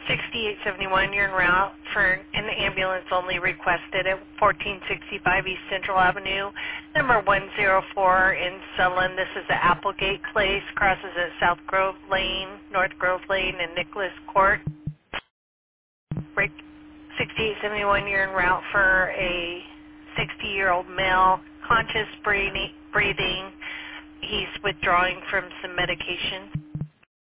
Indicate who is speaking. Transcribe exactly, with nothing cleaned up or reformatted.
Speaker 1: sixty-eight seventy-one, you're en route for an ambulance only requested at fourteen sixty-five East Central Avenue, number one oh four in Sullen. This is the Applegate Place, crosses at South Grove Lane, North Grove Lane, and Nicholas Court. Break sixty-eight seventy-one, you're en route for a sixty-year-old male, conscious breathing. breathing. He's withdrawing from some medication.